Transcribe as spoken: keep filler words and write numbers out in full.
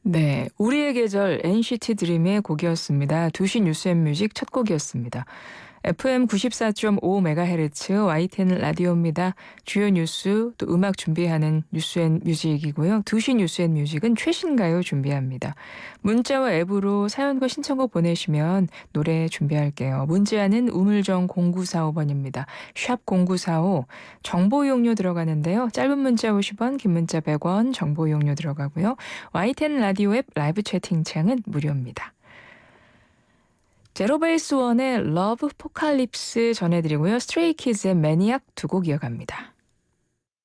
네, 우리의 계절 엔시티 드림의 곡이었습니다. 두 시 뉴스앤뮤직 첫 곡이었습니다. 에프엠 구십사 점 오 메가헤르츠 와이티엔 라디오입니다. 주요 뉴스 또 음악 준비하는 뉴스앤뮤직이고요. 두 시 뉴스앤뮤직은 최신가요 준비합니다. 문자와 앱으로 사연과 신청곡 보내시면 노래 준비할게요. 문자는 우물정 공구사오 번입니다. 샵 공구사오 정보 이용료 들어가는데요. 짧은 문자 오십 원, 긴 문자 백 원 정보 이용료 들어가고요. 와이티엔 라디오 앱 라이브 채팅창은 무료입니다. 제로베이스 원의 러브 포칼립스 전해드리고요. 스트레이키즈의 매니악 두 곡 이어갑니다.